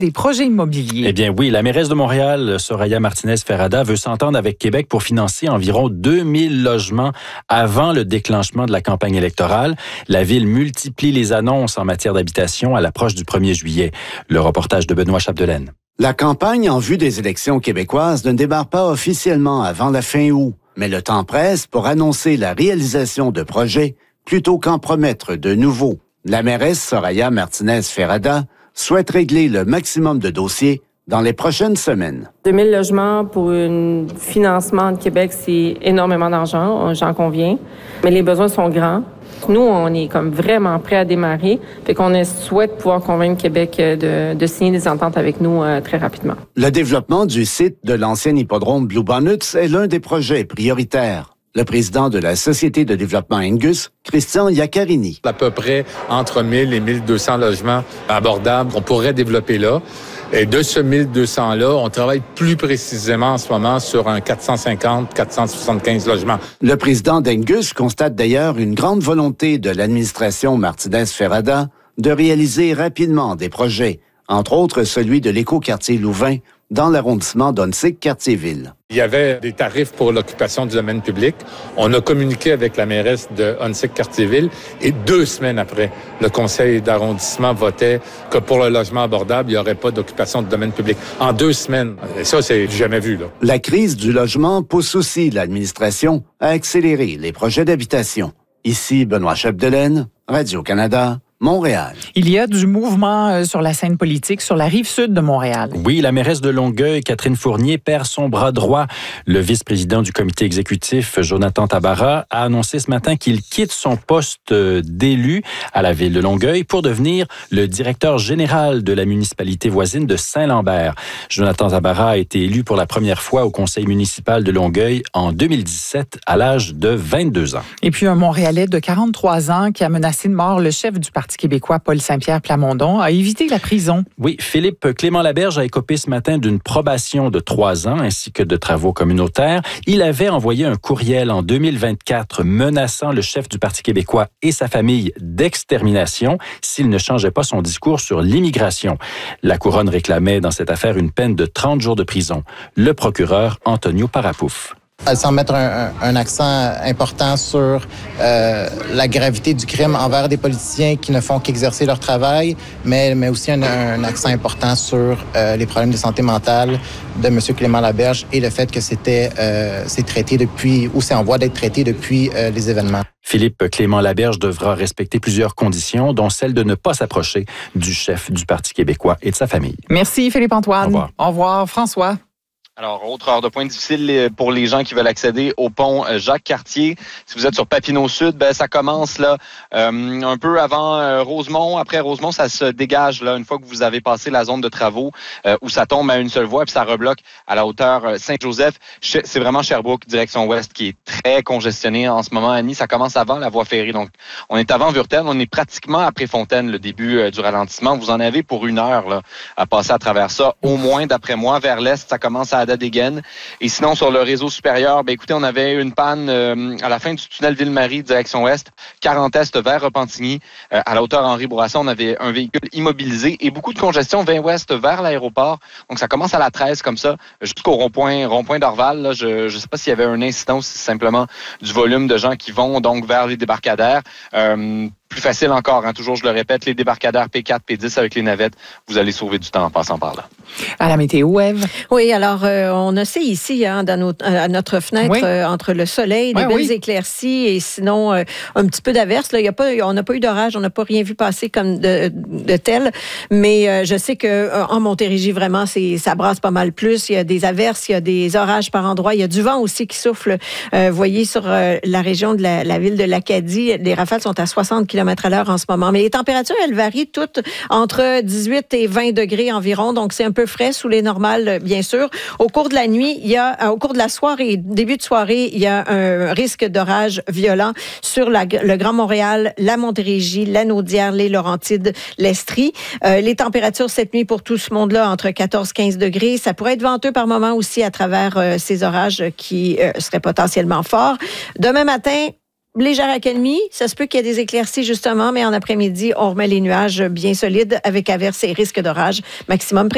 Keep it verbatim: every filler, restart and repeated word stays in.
des projets immobiliers. Eh bien oui, la mairesse de Montréal, Soraya Martinez-Ferrada, veut s'entendre avec Québec pour financer environ deux mille logements avant le déclenchement de la campagne électorale. La ville multiplie les annonces en matière d'habitation à l'approche du premier juillet. Le reportage de Benoît Chapdelaine. La campagne en vue des élections québécoises ne démarre pas officiellement avant la fin août, mais le temps presse pour annoncer la réalisation de projets plutôt qu'en promettre de nouveaux. La mairesse Soraya Martinez-Ferrada souhaite régler le maximum de dossiers dans les prochaines semaines. deux mille logements pour un financement de Québec, c'est énormément d'argent, j'en conviens, mais les besoins sont grands. Nous, on est comme vraiment prêts à démarrer, fait qu'on souhaite pouvoir convaincre Québec de, de signer des ententes avec nous euh, très rapidement. Le développement du site de l'ancien hippodrome Blue Bonnets est l'un des projets prioritaires. Le président de la Société de développement Angus, Christian Iaccarini. À peu près entre mille et mille deux cents logements abordables qu'on pourrait développer là. Et de ce mille deux cents-là, on travaille plus précisément en ce moment sur un quatre cent cinquante à quatre cent soixante-quinze logements. Le président d'Angus constate d'ailleurs une grande volonté de l'administration Martinez-Ferrada de réaliser rapidement des projets, entre autres celui de l'écoquartier Louvain, dans l'arrondissement d'Huntsic-Cartierville. Il y avait des tarifs pour l'occupation du domaine public. On a communiqué avec la mairesse de Huntsic-Cartierville et deux semaines après, le conseil d'arrondissement votait que pour le logement abordable, il n'y aurait pas d'occupation du domaine public. En deux semaines. Et ça, c'est jamais vu, là. La crise du logement pousse aussi l'administration à accélérer les projets d'habitation. Ici, Benoît Chapdelaine, Radio-Canada, Montréal. Il y a du mouvement sur la scène politique sur la rive sud de Montréal. Oui, la mairesse de Longueuil, Catherine Fournier, perd son bras droit. Le vice-président du comité exécutif, Jonathan Tabarra, a annoncé ce matin qu'il quitte son poste d'élu à la ville de Longueuil pour devenir le directeur général de la municipalité voisine de Saint-Lambert. Jonathan Tabarra a été élu pour la première fois au conseil municipal de Longueuil en deux mille dix-sept à l'âge de vingt-deux ans. Et puis un Montréalais de quarante-trois ans qui a menacé de mort le chef du Parti québécois, Paul Saint-Pierre Plamondon, a évité la prison. Oui, Philippe Clément-Laberge a écopé ce matin d'une probation de trois ans ainsi que de travaux communautaires. Il avait envoyé un courriel en deux mille vingt-quatre menaçant le chef du Parti québécois et sa famille d'extermination s'il ne changeait pas son discours sur l'immigration. La couronne réclamait dans cette affaire une peine de trente jours de prison. Le procureur Antonio Parapouf. Sans mettre un, un, un accent important sur euh, la gravité du crime envers des politiciens qui ne font qu'exercer leur travail, mais, mais aussi un, un accent important sur euh, les problèmes de santé mentale de M. Clément-Laberge et le fait que c'était euh, c'est traité depuis, ou c'est en voie d'être traité depuis euh, les événements. Philippe Clément-Laberge devra respecter plusieurs conditions, dont celle de ne pas s'approcher du chef du Parti québécois et de sa famille. Merci Philippe-Antoine. Au revoir. Au revoir François. Alors, autre heure de pointe difficile pour les gens qui veulent accéder au pont Jacques-Cartier. Si vous êtes sur Papineau-Sud, ben ça commence là euh, un peu avant euh, Rosemont. Après Rosemont, ça se dégage là une fois que vous avez passé la zone de travaux euh, où ça tombe à une seule voie puis ça rebloque à la hauteur euh, Saint-Joseph. C'est vraiment Sherbrooke, direction ouest, qui est très congestionné en ce moment, Annie. Ça commence avant la voie ferrée. Donc, on est avant Vurtel. On est pratiquement après Fontaine, le début euh, du ralentissement. Vous en avez pour une heure là à passer à travers ça. Au moins, d'après moi, vers l'est, ça commence à Adadéguène. Et sinon, sur le réseau supérieur, ben écoutez, on avait une panne euh, à la fin du tunnel Ville-Marie, direction ouest, quarante est vers Repentigny. Euh, à la hauteur Henri Bourassa, on avait un véhicule immobilisé et beaucoup de congestion vingt ouest vers l'aéroport. Donc, ça commence à la treize comme ça, jusqu'au rond-point rond-point d'Orval. Là, je ne sais pas s'il y avait un incident ou si c'est simplement du volume de gens qui vont donc vers les débarcadères. Euh, Plus facile encore, hein, toujours je le répète, les débarcadères P quatre, P dix avec les navettes, vous allez sauver du temps en passant par là. À la météo, Ève. Oui, alors euh, on a ça ici, hein, dans notre, à notre fenêtre, oui. euh, entre le soleil, des ouais, belles oui. éclaircies et sinon euh, un petit peu d'averse. Là, y a pas, on n'a pas eu d'orage, on n'a pas rien vu passer comme de, de tel, mais euh, je sais que euh, en Montérégie, vraiment, c'est, ça brasse pas mal plus. Il y a des averses, il y a des orages par endroits, il y a du vent aussi qui souffle. Euh, vous voyez, sur euh, la région de la, la ville de l'Acadie, les rafales sont à soixante kilomètres à l'heure en ce moment. Mais les températures, elles varient toutes entre dix-huit et vingt degrés environ, donc c'est un peu frais sous les normales, bien sûr. Au cours de la nuit, il y a, au cours de la soirée, début de soirée, il y a un risque d'orage violent sur la, le Grand Montréal, la Montérégie, la Naudière, les Laurentides, l'Estrie. Euh, les températures cette nuit pour tout ce monde-là, entre quatorze et quinze degrés. Ça pourrait être venteux par moment aussi à travers euh, ces orages qui euh, seraient potentiellement forts. Demain matin, légère accalmie, ça se peut qu'il y ait des éclaircies justement, mais en après-midi, on remet les nuages bien solides avec averses et risques d'orage maximum près